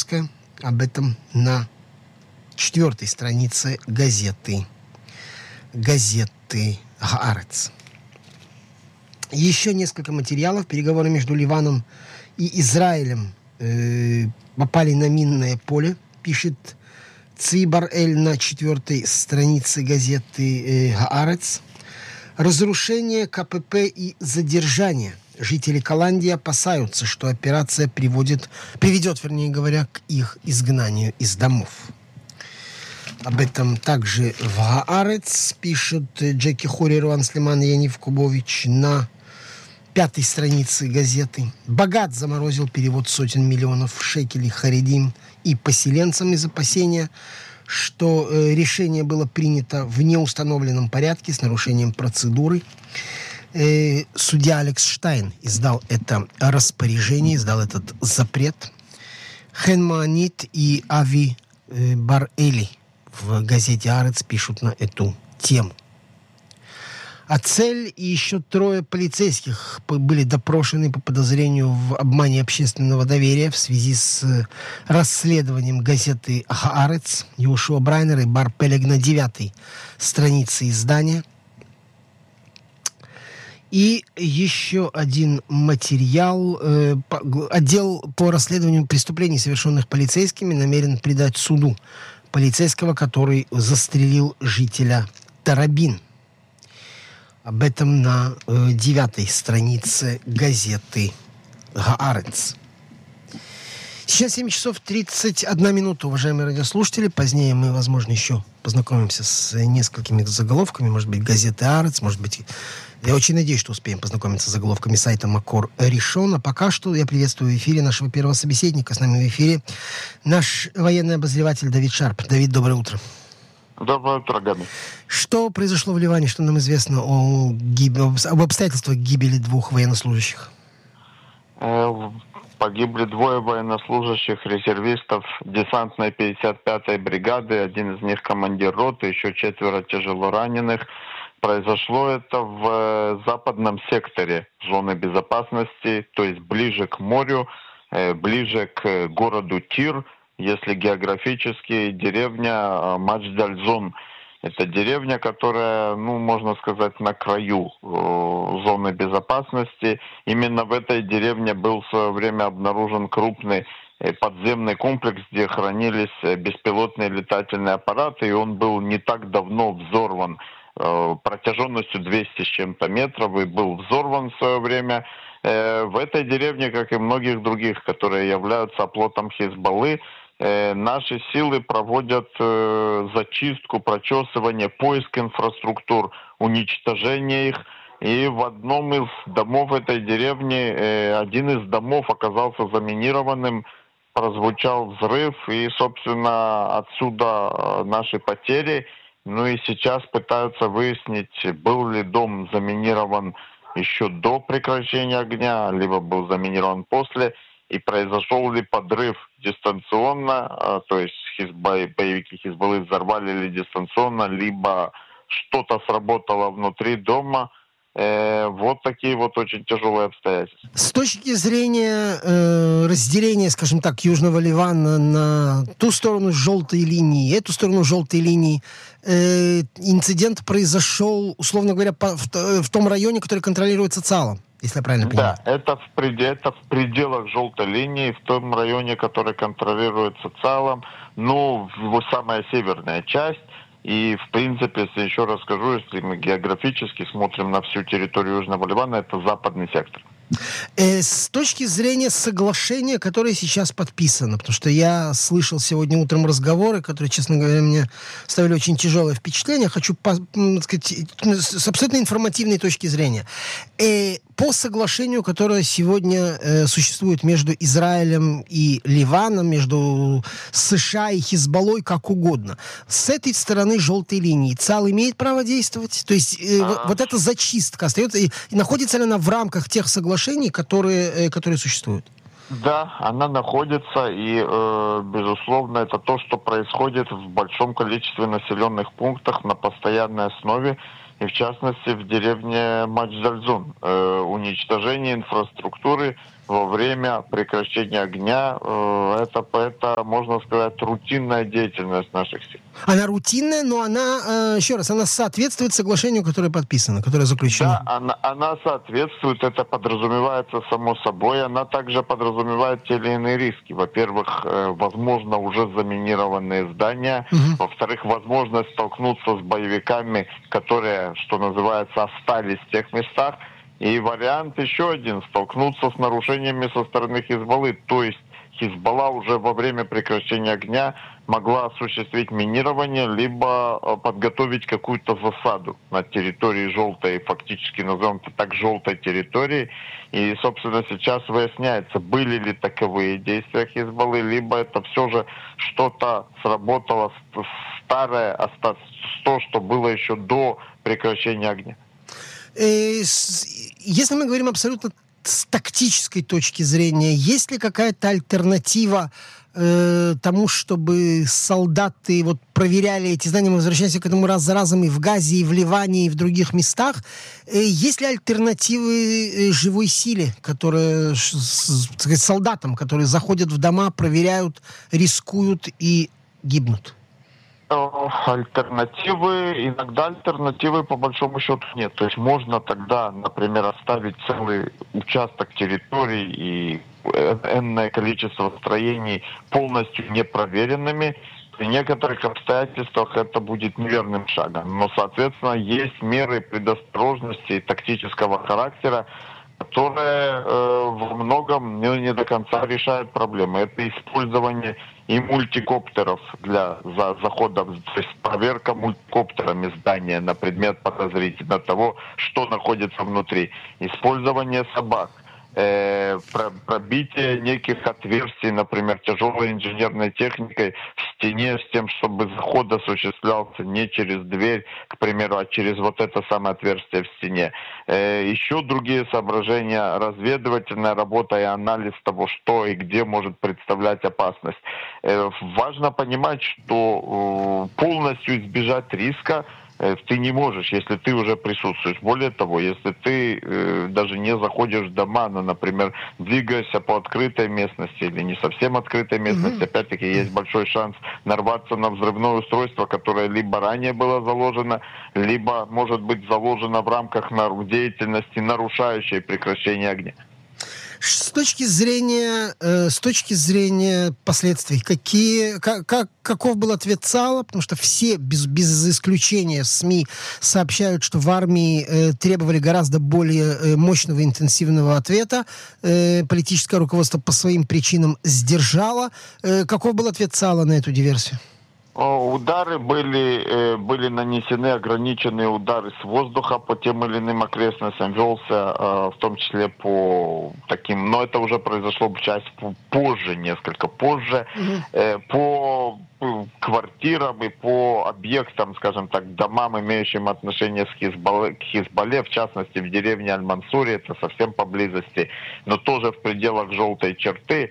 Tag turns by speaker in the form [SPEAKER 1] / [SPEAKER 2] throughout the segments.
[SPEAKER 1] Покровская. Об этом на 4-й странице газеты «Гаарец». Еще несколько материалов. Переговоры между Ливаном и Израилем попали на минное поле, пишет Цибар-Эль на 4-й странице газеты «Гаарец». Разрушение КПП и задержание. Жители Голландии опасаются, что операция приведет, к их изгнанию из домов. Об этом также в «Гаарец» пишут Джеки Хори, Руан Слиман и Янив Кубович на 5-й странице газеты. Богат заморозил перевод сотен миллионов шекелей харидим и поселенцам из опасения, что решение было принято в неустановленном порядке с нарушением процедуры. Судья Алекс Штайн издал это распоряжение, издал этот запрет. Хен Маанит и Ави Бар-Эли в газете «Арец» пишут на эту тему. А Цель и еще 3 полицейских были допрошены по подозрению в обмане общественного доверия в связи с расследованием газеты «Гаарец». Йошуа Брайнер и Бар Пелег на 9-й странице издания. И еще один материал. Отдел по расследованию преступлений, совершенных полицейскими, намерен предать суду полицейского, который застрелил жителя Тарабин. Об этом на 9-й странице газеты «Гаарец». Сейчас 7 часов 31 минута, уважаемые радиослушатели. Позднее мы, возможно, еще познакомимся с несколькими заголовками. Может быть, газеты «Арец», может быть... Я очень надеюсь, что успеем познакомиться с заголовками сайта Макор Ришон. А пока что я приветствую в эфире нашего первого собеседника. С нами в эфире наш военный обозреватель Давид Шарп. Давид, доброе утро.
[SPEAKER 2] Доброе утро, Габи.
[SPEAKER 1] Что произошло в Ливане? Что нам известно об обстоятельствах гибели 2 военнослужащих?
[SPEAKER 2] Погибли 2 военнослужащих, резервистов десантной 55-й бригады. Один из них командир роты, еще 4 тяжело раненых. Произошло это в западном секторе зоны безопасности, то есть ближе к морю, ближе к городу Тир. Если географически, деревня Мадждаль-Зон. Это деревня, которая, можно сказать, на краю зоны безопасности. Именно в этой деревне был в свое время обнаружен крупный подземный комплекс, где хранились беспилотные летательные аппараты, и он был не так давно взорван протяженностью 200 с чем-то метров, и был взорван в свое время. В этой деревне, как и многих других, которые являются оплотом Хизбаллы, наши силы проводят зачистку, прочесывание, поиск инфраструктур, уничтожение их. И в одном из домов этой деревни, один из домов оказался заминированным, прозвучал взрыв, и, собственно, отсюда наши потери. И сейчас пытаются выяснить, был ли дом заминирован еще до прекращения огня, либо был заминирован после, и произошел ли подрыв дистанционно, то есть боевики Хизбаллы взорвали ли дистанционно, либо что-то сработало внутри дома. Вот такие вот очень тяжелые обстоятельства.
[SPEAKER 1] С точки зрения разделения, скажем так, Южного Ливана на ту сторону желтой линии, эту сторону желтой линии, инцидент произошел, условно говоря, в том районе, который контролируется ЦАЛом, если я правильно понимаю.
[SPEAKER 2] Да, это в пределах желтой линии, в том районе, который контролируется ЦАЛом, самая северная часть. И, в принципе, если еще раз скажу, если мы географически смотрим на всю территорию Южного Ливана, это западный сектор.
[SPEAKER 1] С точки зрения соглашения, которое сейчас подписано, потому что я слышал сегодня утром разговоры, которые, честно говоря, мне оставили очень тяжелое впечатление, хочу сказать, с абсолютно информативной точки зрения. По соглашению, которое сегодня существует между Израилем и Ливаном, между США и Хизбаллой, как угодно, с этой стороны желтой линии ЦАЛ имеет право действовать? То есть вот эта зачистка остается, и находится ли она в рамках тех соглашений, которые существуют?
[SPEAKER 2] Да, она находится, и, безусловно, это то, что происходит в большом количестве населенных пунктах на постоянной основе, и в частности в деревне Мадждаль-Зон. Уничтожение инфраструктуры во время прекращения огня. Это, можно сказать, рутинная деятельность наших сил.
[SPEAKER 1] Она рутинная, но она, еще раз, она соответствует соглашению, которое подписано, которое заключено.
[SPEAKER 2] Да, она соответствует, это подразумевается само собой. Она также подразумевает те или иные риски. Во-первых, возможно, уже заминированные здания.
[SPEAKER 1] Мгм.
[SPEAKER 2] Во-вторых, возможность столкнуться с боевиками, которые, что называется, остались в тех местах. И вариант еще один, столкнуться с нарушениями со стороны Хизбаллы. То есть Хизбалла уже во время прекращения огня могла осуществить минирование, либо подготовить какую-то засаду на территории желтой, фактически назовем это так, желтой территории. И, собственно, сейчас выясняется, были ли таковые действия Хизбаллы, либо это все же что-то сработало старое, то, что было еще до прекращения огня.
[SPEAKER 1] Если мы говорим абсолютно с тактической точки зрения, есть ли какая-то альтернатива тому, чтобы солдаты вот проверяли эти здания, мы возвращаемся к этому раз за разом и в Газе, и в Ливане, и в других местах. Есть ли альтернативы живой силе, которые, так сказать, солдатам, которые заходят в дома, проверяют, рискуют и гибнут?
[SPEAKER 2] Иногда альтернативы по большому счету нет. То есть можно тогда, например, оставить целый участок территории и энное количество строений полностью непроверенными. При некоторых обстоятельствах это будет неверным шагом. Но, соответственно, есть меры предосторожности и тактического характера, которые во многом не до конца решают проблемы. Это использование и мультикоптеров для захода, то есть проверка мультикоптерами здания на предмет подозрительного того, что находится внутри. Использование собак. Пробитие неких отверстий, например, тяжелой инженерной техникой в стене, с тем, чтобы заход осуществлялся не через дверь, к примеру, а через вот это самое отверстие в стене. Еще другие соображения, разведывательная работа и анализ того, что и где может представлять опасность. Важно понимать, что полностью избежать риска ты не можешь, если ты уже присутствуешь. Более того, если ты даже не заходишь в дома, но, например, двигаешься по открытой местности или не совсем открытой местности, опять-таки есть большой шанс нарваться на взрывное устройство, которое либо ранее было заложено, либо может быть заложено в рамках деятельности, нарушающей прекращение огня.
[SPEAKER 1] С точки зрения последствий, каков был ответ ЦАЛа? Потому что все, без исключения, СМИ сообщают, что в армии требовали гораздо более мощного, интенсивного ответа. Политическое руководство по своим причинам сдержало. Каков был ответ ЦАЛа на эту диверсию?
[SPEAKER 2] Удары были нанесены, ограниченные удары с воздуха по тем или иным окрестностям, велся в том числе по таким, но это уже произошло часть позже, несколько позже, по квартирам и по объектам, скажем так, домам, имеющим отношение к Хизбалле, в частности в деревне Аль-Мансуре, это совсем поблизости, но тоже в пределах желтой черты,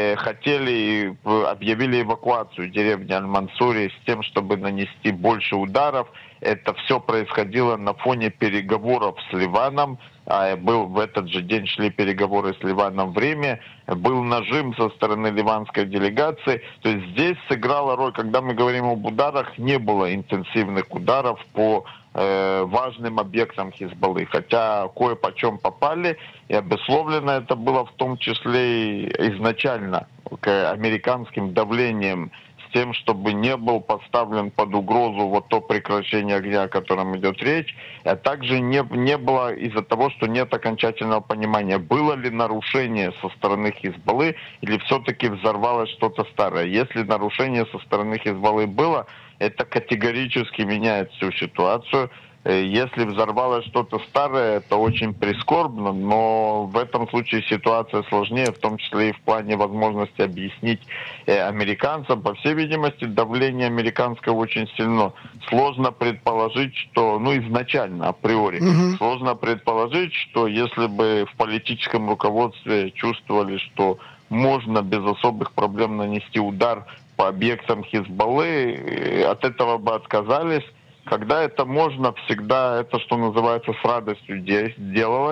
[SPEAKER 2] объявили эвакуацию деревни Аль-Мансури с тем, чтобы нанести больше ударов. Это все происходило на фоне переговоров с Ливаном. В этот же день шли переговоры с Ливаном в Риме. Был нажим со стороны ливанской делегации. То есть здесь сыграла роль, когда мы говорим об ударах, не было интенсивных ударов по важным объектам Хизбаллы. Хотя кое-почем попали, и обусловлено это было в том числе и изначально к американским давлением с тем, чтобы не был поставлен под угрозу вот то прекращение огня, о котором идет речь, а также не было из-за того, что нет окончательного понимания, было ли нарушение со стороны Хизбаллы или все-таки взорвалось что-то старое. Если нарушение со стороны Хизбаллы было, это категорически меняет всю ситуацию. Если взорвалось что-то старое, это очень прискорбно, но в этом случае ситуация сложнее, в том числе и в плане возможности объяснить американцам. По всей видимости, давление американское очень сильно. Сложно предположить, что, изначально, априори, сложно предположить, что если бы в политическом руководстве чувствовали, что можно без особых проблем нанести удар по объектам Хизбаллы, от этого бы отказались. Когда это можно, всегда это, что называется, с радостью делалось.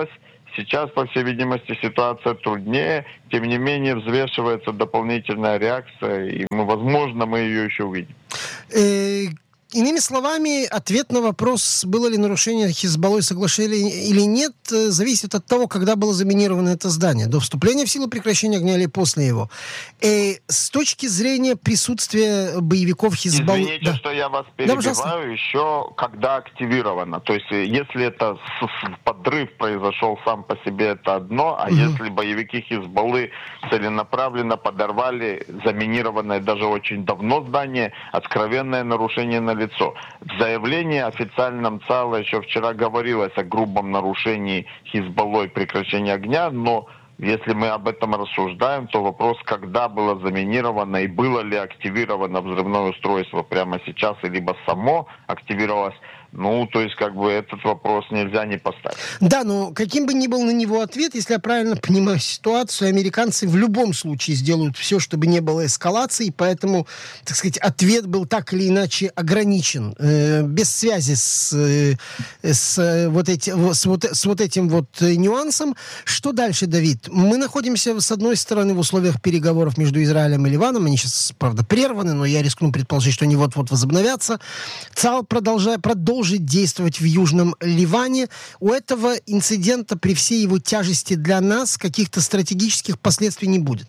[SPEAKER 2] Сейчас, по всей видимости, ситуация труднее. Тем не менее, взвешивается дополнительная реакция, и, возможно, мы ее еще увидим.
[SPEAKER 1] Иными словами, ответ на вопрос, было ли нарушение Хизбаллой соглашения или нет, зависит от того, когда было заминировано это здание. До вступления в силу прекращения огня или после его. С точки зрения присутствия боевиков Хизбаллы...
[SPEAKER 2] Извините, что я вас перебиваю, еще когда активировано. То есть, если это подрыв произошел сам по себе, это одно, а если боевики Хизбаллы целенаправленно подорвали заминированное даже очень давно здание, откровенное нарушение на лицо. В заявлении официальном ЦАЛа еще вчера говорилось о грубом нарушении Хизбаллой прекращения огня, но если мы об этом рассуждаем, то вопрос, когда было заминировано и было ли активировано взрывное устройство прямо сейчас, либо само активировалось, то есть, этот вопрос нельзя не поставить.
[SPEAKER 1] Да, но каким бы ни был на него ответ, если я правильно понимаю ситуацию, американцы в любом случае сделают все, чтобы не было эскалации, поэтому, так сказать, ответ был так или иначе ограничен, без связи с вот этим нюансом. Что дальше, Давид? Мы находимся, с одной стороны, в условиях переговоров между Израилем и Ливаном. Они сейчас, правда, прерваны, но я рискну предположить, что они вот-вот возобновятся. ЦАЛ продолжит действовать в Южном Ливане. У этого инцидента при всей его тяжести для нас каких-то стратегических последствий не будет?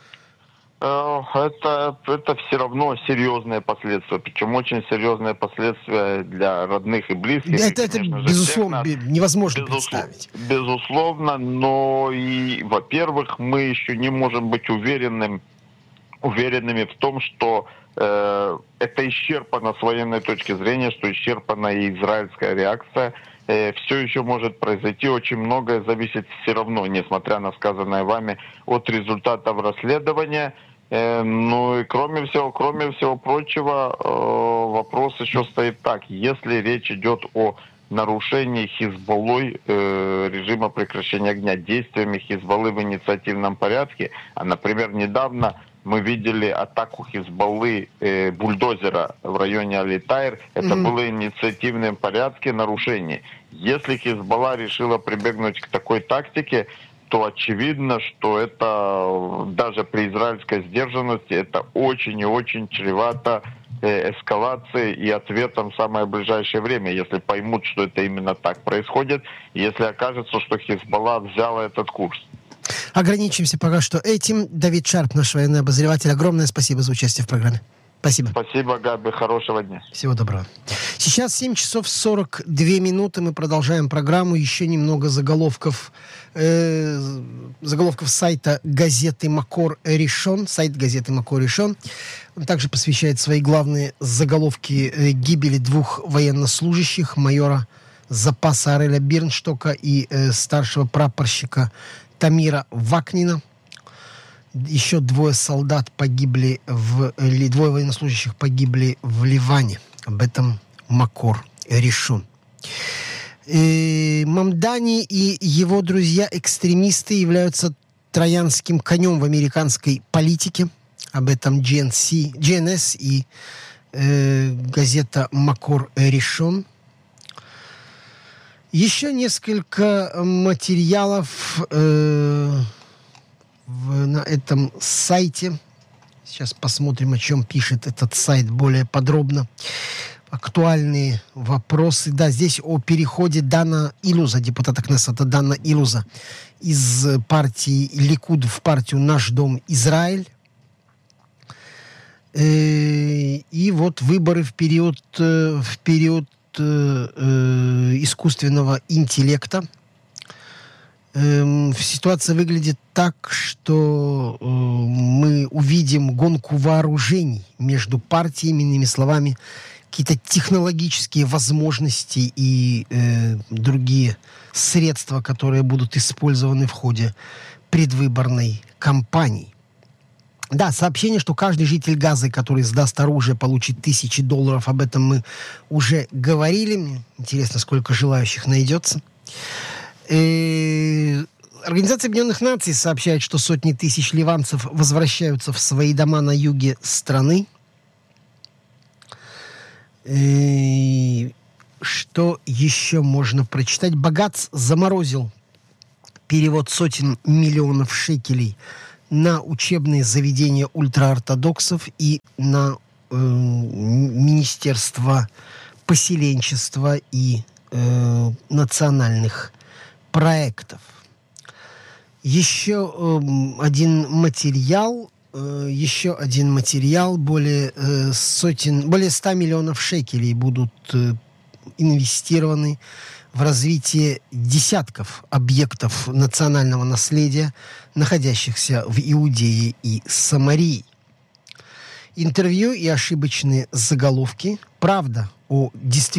[SPEAKER 2] Это все равно серьезные последствия, причем очень серьезные последствия для родных и близких.
[SPEAKER 1] Это безусловно, невозможно представить.
[SPEAKER 2] Безусловно, но и, во-первых, мы еще не можем быть уверенными в том, что это исчерпано с военной точки зрения, что исчерпана и израильская реакция. Все еще может произойти, очень многое зависит все равно, несмотря на сказанное вами, от результатов расследования. И кроме всего прочего, вопрос еще стоит так. Если речь идет о нарушении Хизбаллой режима прекращения огня, действиями Хизбаллы в инициативном порядке, а, например, недавно мы видели атаку Хизбаллы бульдозера в районе Али-Тайр. Это было в инициативном порядке нарушение. Если Хизбалла решила прибегнуть к такой тактике, то очевидно, что это даже при израильской сдержанности это очень и очень чревато эскалацией и ответом в самое ближайшее время, если поймут, что это именно так происходит, если окажется, что Хизбалла взяла этот курс.
[SPEAKER 1] Ограничимся пока что этим. Давид Шарп, наш военный обозреватель. Огромное спасибо за участие в программе. Спасибо.
[SPEAKER 2] Спасибо, Габи. Хорошего дня.
[SPEAKER 1] Всего доброго. Сейчас 7 часов 42 минуты. Мы продолжаем программу. Еще немного заголовков сайта газеты Макор Ришон. Сайт газеты Макор Ришон. Он также посвящает свои главные заголовки гибели двух военнослужащих, майора запаса Ареля Бирнштока и старшего прапорщика Тамира Вакнина. Еще двое военнослужащих погибли в Ливане. Об этом Макор Ришон. Мамдани и его друзья-экстремисты являются троянским конем в американской политике. Об этом GNS и газета Макор Ришон. Еще несколько материалов на этом сайте. Сейчас посмотрим, о чем пишет этот сайт более подробно. Актуальные вопросы. Да, здесь о переходе Дана Илуза, депутата Кнессета Дана Илуза, из партии Ликуд в партию «Наш дом Израиль». И вот выборы в период искусственного интеллекта. Ситуация выглядит так, что мы увидим гонку вооружений между партиями, иными словами, какие-то технологические возможности и другие средства, которые будут использованы в ходе предвыборной кампании. Да, сообщение, что каждый житель Газы, который сдаст оружие, получит $1000. Об этом мы уже говорили. Мне интересно, сколько желающих найдется. Организация Объединенных Наций сообщает, что сотни тысяч ливанцев возвращаются в свои дома на юге страны. Что еще можно прочитать? Багац заморозил перевод сотен миллионов шекелей на учебные заведения ультраортодоксов и на Министерство поселенчества и национальных проектов. Еще один материал, более 100 миллионов шекелей будут инвестированы в развитие десятков объектов национального наследия, находящихся в Иудее и Самарии. Интервью и ошибочные заголовки. Правда о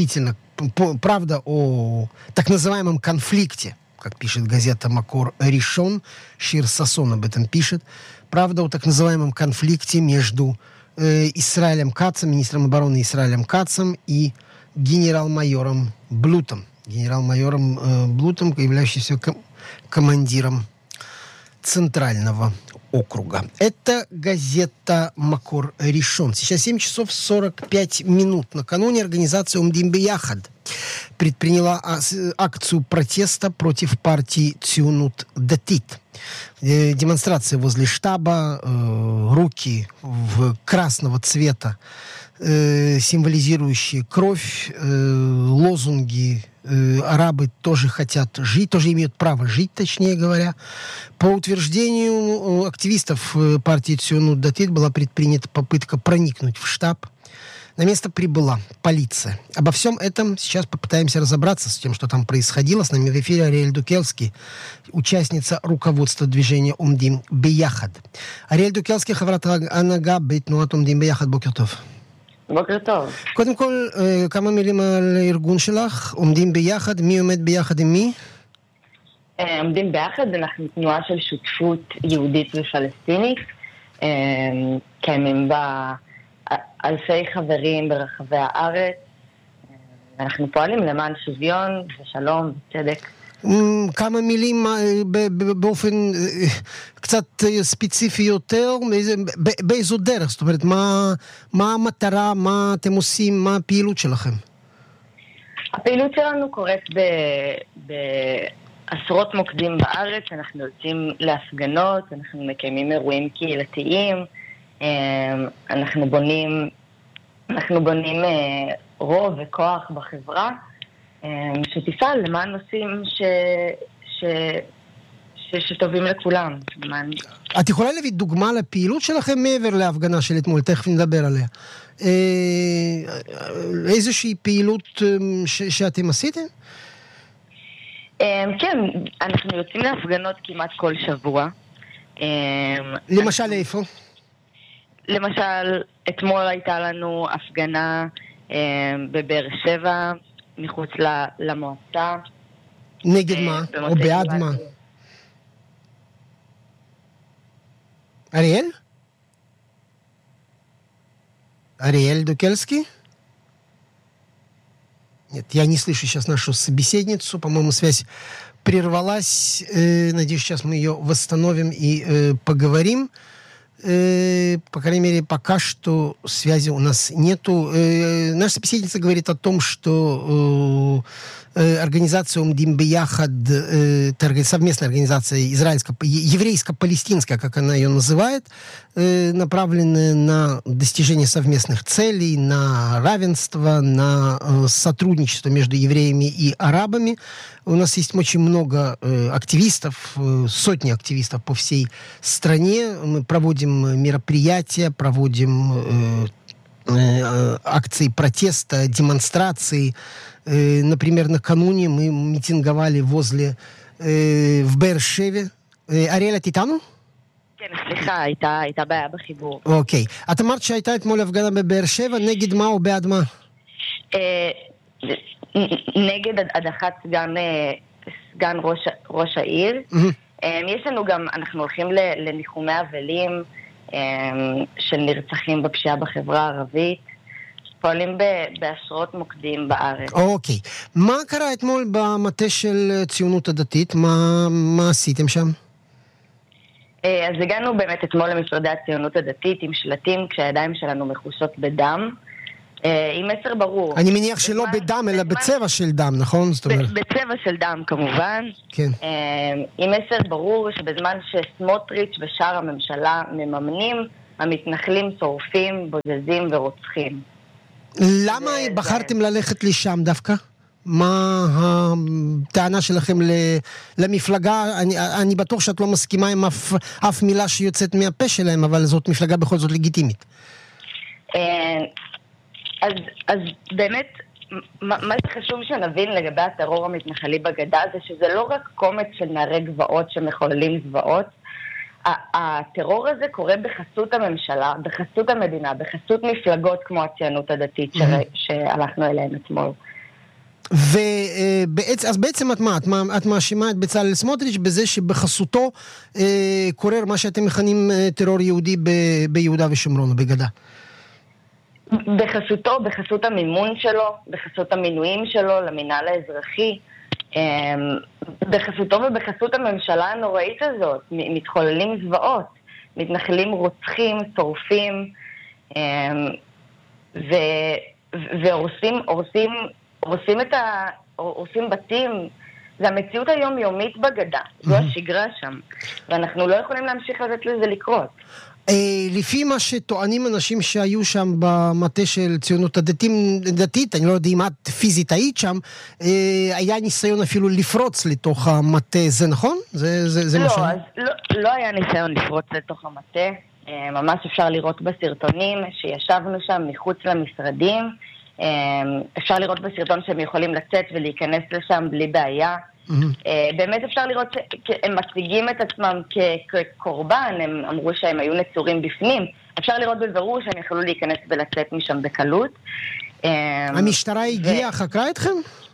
[SPEAKER 1] так называемом конфликте, как пишет газета «Макор Ришон», Шир Сасон об этом пишет. Правда о так называемом конфликте между Исраэлем Кацем, министром обороны Исраэлем Кацем и генерал-майором Блутом. Генерал-майором Блутом, являющимся командиром Центрального округа. Это газета «Макор Ришон». Сейчас 7 часов 45 минут. Накануне организация «Умдим Бияхад» предприняла акцию протеста против партии Ционут Датит. Демонстрация возле штаба, руки в красного цвета, символизирующие кровь, лозунги «Арабы тоже хотят жить», тоже имеют право жить, точнее говоря. По утверждению активистов партии Ционут Датит была предпринята попытка проникнуть в штаб. На место прибыла полиция. Обо всем этом сейчас попытаемся разобраться с тем, что там происходило. С нами в эфире Ариэль Дукелский, участница руководства движения «Умдим Бияхад». Ариэль Дукелский, חברת ההנהגה בתנועת עומדים ביחד, בוקר טוב.
[SPEAKER 3] בוקר טוב.
[SPEAKER 1] קודם כל, כמה מילים על הארגון שלך, עומדים ביחד, מי עומד ביחד עם מי?
[SPEAKER 3] עומדים ביחד, אנחנו תנועה של שותפות יהודית ופלסטינית, קיימים בה אלפי חברים ברחבי הארץ, אנחנו פועלים למען שוויון ושלום וצדק.
[SPEAKER 1] כמה מילים באופן קצת ספציפי יותר, באיזו דרך? זאת אומרת, מה המטרה, מה אתם עושים, מה הפעילות שלכם?
[SPEAKER 3] הפעילות שלנו קורית בעשרות מוקדים בארץ, אנחנו יוצאים להפגנות, אנחנו מקיימים אירועים קהילתיים, אנחנו בונים רוב וכוח בחברה, שתפעל למען נושאים שטובים לכולם.
[SPEAKER 1] את יכולה להביא דוגמה לפעילות שלכם מעבר להפגנה של אתמול, תכף נדבר עליה. איזושהי פעילות שאתם עשיתם?
[SPEAKER 3] כן, אנחנו יוצאים להפגנות כמעט כל שבוע.
[SPEAKER 1] למשל איפה?
[SPEAKER 3] למשל, אתמול הייתה לנו הפגנה בבאר שבע, מחוץ למועצה.
[SPEAKER 1] נגד מה? או בעד מה? אריאל? Ариэль Дукельский? Нет, я не слышу сейчас нашу собеседницу. По-моему, связь прервалась. Надеюсь, сейчас мы ее восстановим и поговорим. По крайней мере, пока что связи у нас нету. Наша собеседница говорит о том, что организация «Умдим Бияхад», совместная организация еврейско-палестинская, как она ее называет, направленная на достижение совместных целей, на равенство, на сотрудничество между евреями и арабами. У нас есть очень много активистов, сотни активистов по всей стране. Мы проводим мероприятия, проводим акции протеста, демонстрации. Например, накануне мы митинговали в Беэр-Шеве. אריאל, את איתנו?
[SPEAKER 3] כן, סליחה, הייתה בעיה בחיבור.
[SPEAKER 1] אוקיי. את אמרת שהייתה אתמול הפגנה בבאר שבע, נגד מה או בעד מה?
[SPEAKER 3] נגד הדחת סגן ראש העיר. יש לנו גם, אנחנו הולכים לניחומי אבלים של נרצחים בפשיעה בחברה הערבית. פועלים בעשרות מוקדים בארץ.
[SPEAKER 1] אוקיי. מה קרה אתמול במטה של ציונות הדתית? מה עשיתם שם?
[SPEAKER 3] אז הגענו באמת אתמול למשרדי הציונות הדתית עם שלטים כשהידיים שלנו מכוסות בדם. עם מסר ברור.
[SPEAKER 1] אני מניח שלא בדם, אלא בצבע של דם, נכון?
[SPEAKER 3] בצבע של דם, כמובן.
[SPEAKER 1] כן.
[SPEAKER 3] עם מסר ברור שבזמן שסמוטריץ' ושאר הממשלה מממנים, המתנחלים שורפים, בוזזים ורוצחים.
[SPEAKER 1] למה בחרתם ללכת לשם דווקא? מה הטענה שלכם למפלגה? אני בטוח שאת לא מסכימה עם אף מילה שיוצאת מהפה שלהם, אבל זאת מפלגה בכל זאת לגיטימית.
[SPEAKER 3] אז באמת, מה שחשוב שנבין לגבי הטרור המתנחלי בגדה, זה שזה לא רק קומץ של נערי גבעות שמחוללים זוועות, הטרור הזה קורה בחסות הממשלה, בחסות המדינה, בחסות מפלגות כמו הציונות הדתית שהלכנו אליהן אתמול.
[SPEAKER 1] אז בעצם את מאשימה את בצלאל סמוטריץ' בזה שבחסותו קורה מה שאתם מכנים טרור יהודי ביהודה ושומרון או בגדה.
[SPEAKER 3] בחסותו, בחסות המימון שלו, בחסות המינויים שלו למינהל האזרחי, בחסותו ובחסות הממשלה הנוראית הזאת, מתחוללים זוועות, מתנחלים רוצחים, שורפים, והורסים בתים. זה המציאות היומיומית בגדה, זו השגרה שם, ואנחנו לא יכולים להמשיך לתת לזה לקרות.
[SPEAKER 1] לפי מה שטוענים אנשים שהיו שם במטה של ציונות הדתית, אני לא יודע אם את פיזית היית שם, היה ניסיון אפילו לפרוץ לתוך המטה, זה נכון?
[SPEAKER 3] לא היה ניסיון לפרוץ לתוך המטה, ממש אפשר לראות בסרטונים שישבנו שם מחוץ למשרדים, אפשר לראות בסרטון שהם יכולים לצאת ולהיכנס לשם בלי בעיה. באמת אפשר לראות שהם מציגים את עצמם כקורבן, הם אמרו שהם היו נצורים בפנים, אפשר לראות בבירור שהם יכולו להיכנס ולצאת משם בקלות.
[SPEAKER 1] המשטרה הגיעה, חקרה אתכם?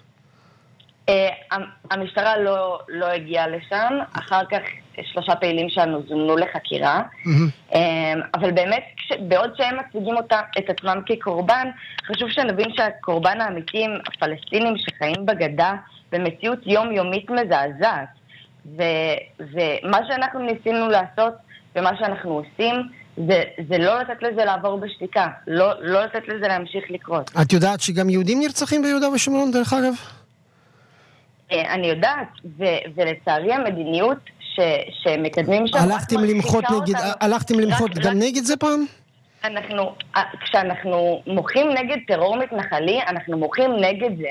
[SPEAKER 3] המשטרה לא הגיעה לשם, אחר כך 3 פעילים שלנו זומנו לחקירה, אבל באמת בעוד שהם מציגים את עצמם כקורבן, חשוב שנבין שהקורבן האמיתיים הפלסטינים שחיים בגדה במציאות יומיומית מזעזעת, ומה שאנחנו ניסינו לעשות ומה שאנחנו עושים זה לא לתת לזה לעבור בשתיקה, לא לתת לזה להמשיך לקרות.
[SPEAKER 1] את יודעת שגם יהודים נרצחים ביהודה ושומרון דרך אגב?
[SPEAKER 3] אני יודעת, ולצערי המדיניות שמקדמים שם...
[SPEAKER 1] הלכתם למחות גם נגד זה פעם?
[SPEAKER 3] כשאנחנו מוחים נגד טרור מתנחלי, אנחנו מוחים נגד זה.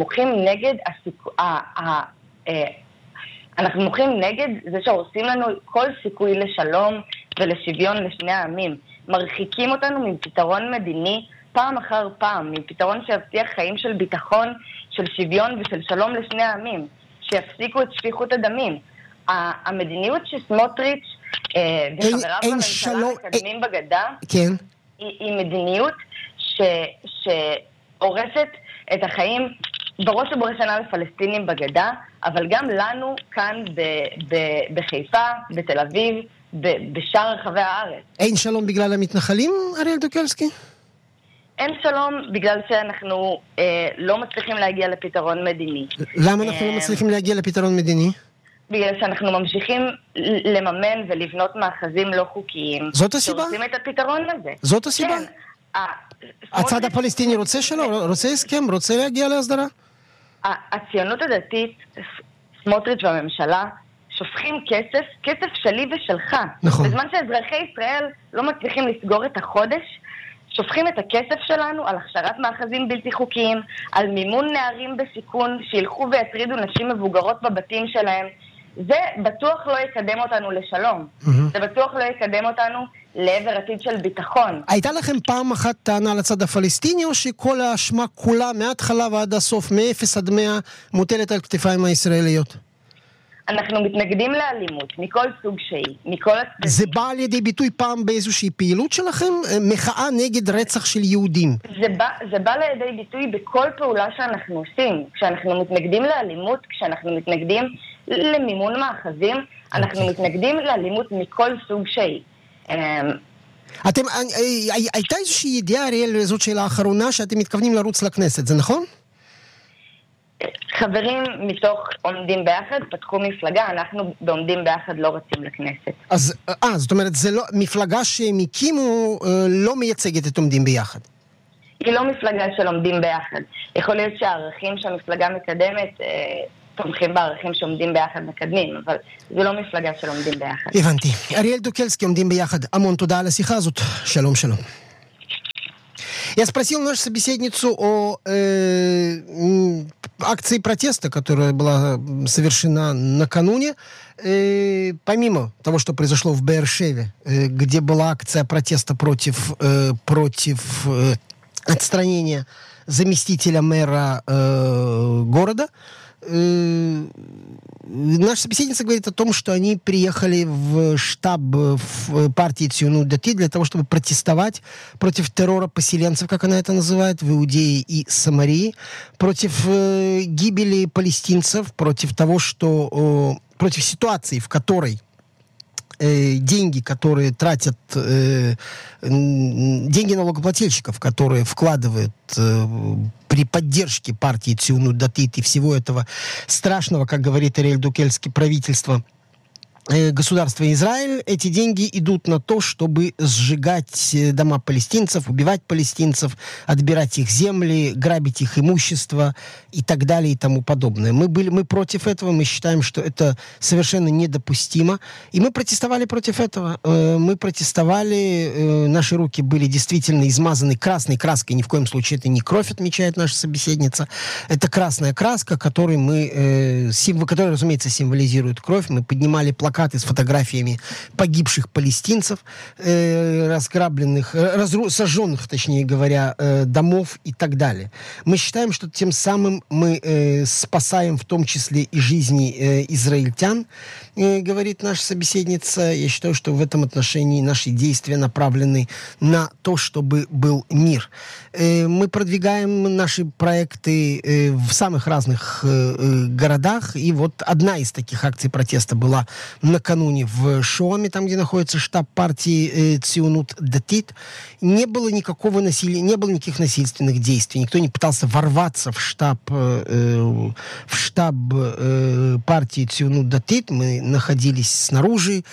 [SPEAKER 3] אנחנו מוחים נגד זה שהורסים לנו כל סיכוי לשלום ולשוויון לשני העמים. מרחיקים אותנו מפתרון מדיני פעם אחר פעם, מפתרון שיבטיח חיים של ביטחון, של שוויון ושל שלום לשני העמים, שיפסיקו את שפיכות הדמים. המדיניות שסמוטריץ' וחבריו בממשלה מקדמים בגדה,
[SPEAKER 1] כן.
[SPEAKER 3] היא מדיניות שהורסת את החיים בראש ובראשונה לפלסטינים בגדה, אבל גם לנו כאן בחיפה, בתל אביב, בשאר רחבי הארץ.
[SPEAKER 1] אין שלום בגלל המתנחלים, אריאל דוקלסקי?
[SPEAKER 3] אין שלום בגלל שאנחנו לא מצליחים להגיע לפתרון מדיני.
[SPEAKER 1] למה אנחנו לא מצליחים להגיע לפתרון מדיני?
[SPEAKER 3] בגלל שאנחנו ממשיכים לממן ולבנות מאחזים לא חוקיים.
[SPEAKER 1] זאת הסיבה?
[SPEAKER 3] שרוצים את הפתרון הזה.
[SPEAKER 1] זאת הסיבה?
[SPEAKER 3] כן.
[SPEAKER 1] הצד הפלסטיני רוצה שלא? רוצה הסכם? רוצה להגיע להסדרה?
[SPEAKER 3] הציונות הדתית, סמוטריץ' והממשלה, שופכים כסף שלי ושלך.
[SPEAKER 1] נכון.
[SPEAKER 3] בזמן שאזרחי ישראל לא מצליחים לסגור את החודש, שופכים את הכסף שלנו על הכשרת מאחזים בלתי חוקיים, על מימון נערים בסיכון שילכו ויטרידו נשים מבוגרות בבתים שלהם. זה בטוח לא יקדם אותנו לשלום. זה בטוח לא יקדם אותנו לעבר עתיד של ביטחון.
[SPEAKER 1] הייתה לכם פעם אחת טענה לצד הפלסטיני, או שכל האשמה כולה מההתחלה ועד הסוף, מ-0 עד 100, מוטלת על כתפיים הישראליות?
[SPEAKER 3] אנחנו מתנגדים לאלימות, מכל סוג שהיא, מכל הצדדים.
[SPEAKER 1] זה בא על ידי ביטוי פעם באיזושהי פעילות שלכם? מחאה נגד רצח של יהודים.
[SPEAKER 3] זה בא לידי ביטוי בכל פעולה שאנחנו עושים. כשאנחנו מתנגדים לאלימות, כשאנחנו מתנגדים למימון מאחזים, אנחנו מתנגדים לאלימות מכל סוג שהיא.
[SPEAKER 1] הייתה איזושהי ידיעה, אריאל, זאת שאלה האחרונה, שאתם מתכוונים לרוץ לכנסת, זה נכון?
[SPEAKER 3] חברים מתוך עומדים ביחד פתחו מפלגה, אנחנו בעומדים ביחד לא רצים לכנסת.
[SPEAKER 1] זאת אומרת, זה לא, מפלגה שהם הקימו לא מייצגת את עומדים ביחד.
[SPEAKER 3] היא לא מפלגה שלומדים ביחד. יכול להיות שהערכים שהמפלגה מקדמת תומכים בערכים שעומדים ביחד מקדמים, אבל זה לא מפלגה שלומדים ביחד.
[SPEAKER 1] הבנתי. אריאל דוקלסקי, עומדים ביחד. המון תודה על השיחה הזאת. שלום, שלום. Я спросил нашу собеседницу о акции протеста, которая была совершена накануне. Помимо того, что произошло в Беэр-Шеве, где была акция протеста против отстранения заместителя мэра города, наша собеседница говорит о том, что они приехали в штаб в партии Циунут Датит для того, чтобы протестовать против террора поселенцев, как она это называет, в Иудее и Самарии, против гибели палестинцев, против того, что против ситуации, в которой деньги, которые тратят, деньги налогоплательщиков, которые вкладывают при поддержке партии Циунут Датит и всего этого страшного, как говорит Ариэль Дукельский, правительства государства Израиль, эти деньги идут на то, чтобы сжигать дома палестинцев, убивать палестинцев, отбирать их земли, грабить их имущество и так далее и тому подобное. Мы против этого, мы считаем, что это совершенно недопустимо. И мы протестовали против этого. Мы протестовали, наши руки были действительно измазаны красной краской, ни в коем случае это не кровь, отмечает наша собеседница. Это красная краска, которая, разумеется, символизирует кровь. Мы поднимали плакаты с фотографиями погибших палестинцев, разграбленных, сожженных, точнее говоря, домов и так далее. Мы считаем, что тем самым мы спасаем в том числе и жизни израильтян, говорит наша собеседница. Я считаю, что в этом отношении наши действия направлены на то, чтобы был мир. Мы продвигаем наши проекты в самых разных городах, и вот одна из таких акций протеста была накануне в Шоаме, там, где находится штаб партии Циунут Датит. Не было никакого насилия, не было никаких насильственных действий. Никто не пытался ворваться в штаб партии Циунут Датит. Мы находились снаружи.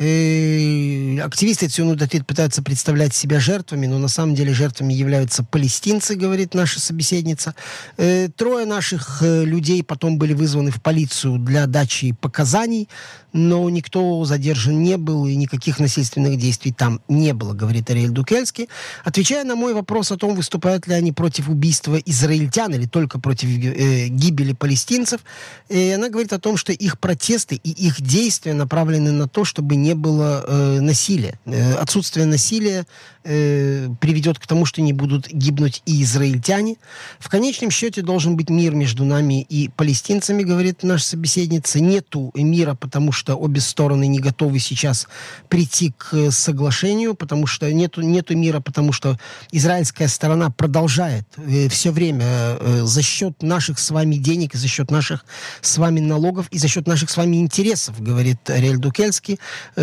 [SPEAKER 1] Активисты Циунут Датит пытаются представлять себя жертвами, но на самом деле жертвами являются палестинцы, говорит наша собеседница. 3 наших людей потом были вызваны в полицию для дачи показаний, но никто задержан не был, и никаких насильственных действий там не было, говорит Ариэль Дукельский. Отвечая на мой вопрос о том, выступают ли они против убийства израильтян или только против гибели палестинцев, она говорит о том, что их протесты и их действия направлены на то, чтобы не было насилия. Отсутствие насилия приведет к тому, что не будут гибнуть и израильтяне. В конечном счете должен быть мир между нами и палестинцами, говорит наша собеседница. Нету мира, потому что обе стороны не готовы сейчас прийти к соглашению, потому что нету мира, потому что израильская сторона продолжает все время за счет наших с вами денег, за счет наших с вами налогов и за счет наших с вами интересов, говорит Ариэль Дукельский,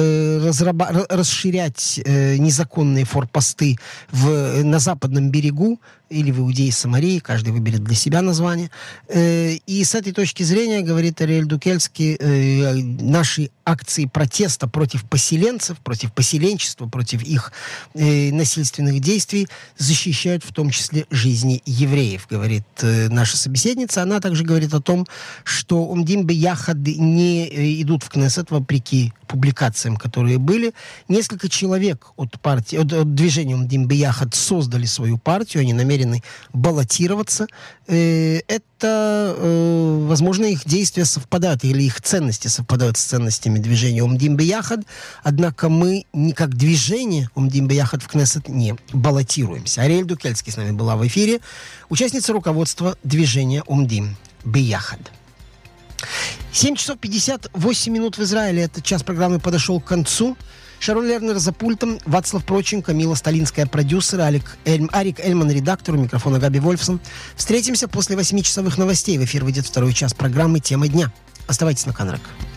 [SPEAKER 1] расширять незаконные форпосты на западном берегу или в Иудее и Самарии, каждый выберет для себя название. И с этой точки зрения, говорит Ариэль Дукельский, наши акции протеста против поселенцев, против поселенчества, против их насильственных действий защищают в том числе жизни евреев, говорит наша собеседница. Она также говорит о том, что Омдим Бияхад не идут в Кнессет вопреки публикациям, которые были. Несколько человек от движения Омдим Бияхад создали свою партию, они намерены баллотироваться. Это, возможно, их действия совпадают, или их ценности совпадают с ценностями движения Омдим Бияхад, однако мы, как движение Омдим Бияхад в Кнессет, не баллотируемся. Ариэль Дукельский с нами была в эфире, участница руководства движения Омдим Бияхад. 7 часов 58 минут в Израиле. Этот час программы подошел к концу. Шарон Лернер за пультом, Вацлав Проченко, Мила Сталинская, продюсер, Арик Эльман, редактор, у микрофона Габи Вольфсон. Встретимся после 8-часовых новостей. В эфир выйдет второй час программы «Тема дня». Оставайтесь на Канрак.